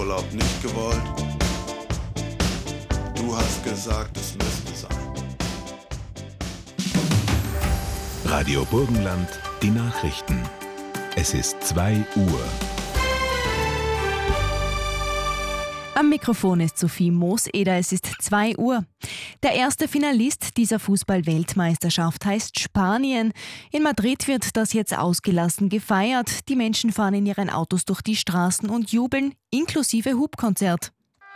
Urlaub nicht gewollt. Du hast gesagt, es müsste sein. Radio Burgenland, die Nachrichten. Es ist 2 Uhr. Am Mikrofon ist Sophie Mooseder, es ist 2 Uhr. Der erste Finalist dieser Fußball-Weltmeisterschaft heißt Spanien. In Madrid wird das jetzt ausgelassen gefeiert. Die Menschen fahren in ihren Autos durch die Straßen und jubeln, inklusive Hubkonzert.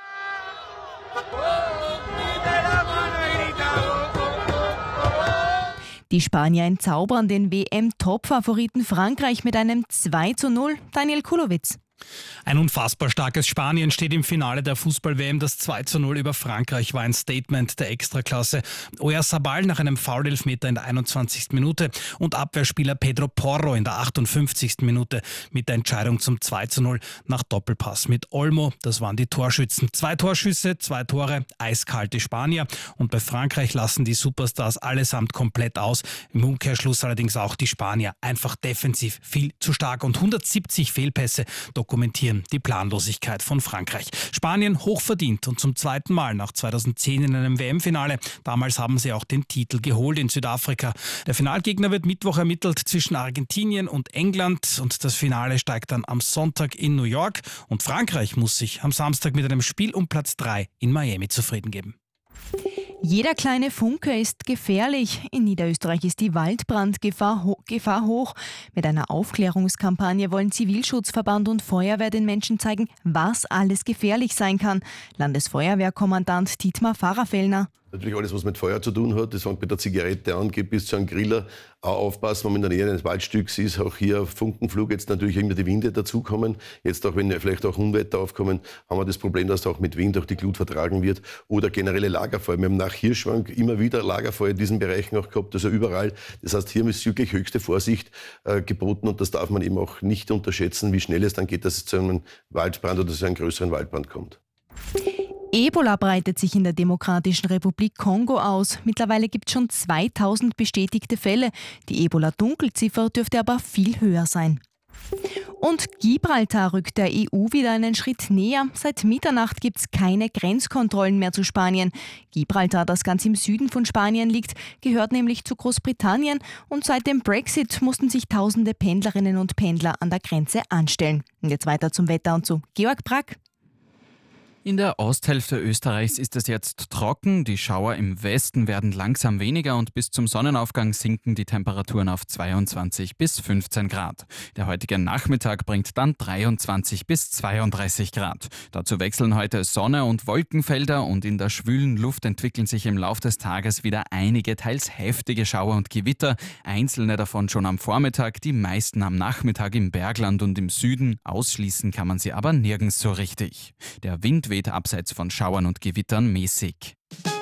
Die Spanier entzaubern den WM-Top-Favoriten Frankreich mit einem 2:0. Daniel Kulowitz. Ein unfassbar starkes Spanien steht im Finale der Fußball-WM. Das 2:0 über Frankreich war ein Statement der Extraklasse. Oyarzabal nach einem Foul-Elfmeter in der 21. Minute und Abwehrspieler Pedro Porro in der 58. Minute mit der Entscheidung zum 2:0 nach Doppelpass mit Olmo. Das waren die Torschützen. 2 Torschüsse, 2 Tore, eiskalte Spanier. Und bei Frankreich lassen die Superstars allesamt komplett aus. Im Umkehrschluss allerdings auch die Spanier. Einfach defensiv viel zu stark und 170 Fehlpässe dokumentieren die Planlosigkeit von Frankreich. Spanien hochverdient und zum zweiten Mal nach 2010 in einem WM-Finale. Damals haben sie auch den Titel geholt in Südafrika. Der Finalgegner wird Mittwoch ermittelt zwischen Argentinien und England und das Finale steigt dann am Sonntag in New York und Frankreich muss sich am Samstag mit einem Spiel um Platz 3 in Miami zufrieden geben. Jeder kleine Funke ist gefährlich. In Niederösterreich ist die Waldbrandgefahr hoch. Mit einer Aufklärungskampagne wollen Zivilschutzverband und Feuerwehr den Menschen zeigen, was alles gefährlich sein kann. Landesfeuerwehrkommandant Dietmar Pfarrer-Fellner. Natürlich alles, was mit Feuer zu tun hat, das fängt bei der Zigarette an, geht bis zu einem Griller. Auch aufpassen, wenn man in der Nähe eines Waldstücks ist, auch hier Funkenflug, jetzt natürlich immer die Winde dazukommen. Jetzt auch, wenn vielleicht auch Unwetter aufkommen, haben wir das Problem, dass auch mit Wind auch die Glut vertragen wird oder generelle Lagerfeuer. Wir haben nach Hirschwang immer wieder Lagerfeuer in diesen Bereichen auch gehabt, also überall. Das heißt, hier ist wirklich höchste Vorsicht geboten und das darf man eben auch nicht unterschätzen, wie schnell es dann geht, dass es zu einem Waldbrand oder zu einem größeren Waldbrand kommt. Ebola breitet sich in der Demokratischen Republik Kongo aus. Mittlerweile gibt es schon 2000 bestätigte Fälle. Die Ebola-Dunkelziffer dürfte aber viel höher sein. Und Gibraltar rückt der EU wieder einen Schritt näher. Seit Mitternacht gibt es keine Grenzkontrollen mehr zu Spanien. Gibraltar, das ganz im Süden von Spanien liegt, gehört nämlich zu Großbritannien und seit dem Brexit mussten sich tausende Pendlerinnen und Pendler an der Grenze anstellen. Und jetzt weiter zum Wetter und zu Georg Brack. In der Osthälfte Österreichs ist es jetzt trocken, die Schauer im Westen werden langsam weniger und bis zum Sonnenaufgang sinken die Temperaturen auf 22 bis 15 Grad. Der heutige Nachmittag bringt dann 23 bis 32 Grad. Dazu wechseln heute Sonne und Wolkenfelder und in der schwülen Luft entwickeln sich im Lauf des Tages wieder einige teils heftige Schauer und Gewitter, einzelne davon schon am Vormittag, die meisten am Nachmittag im Bergland und im Süden. Ausschließen kann man sie aber nirgends so richtig. Der Wind weht abseits von Schauern und Gewittern mäßig.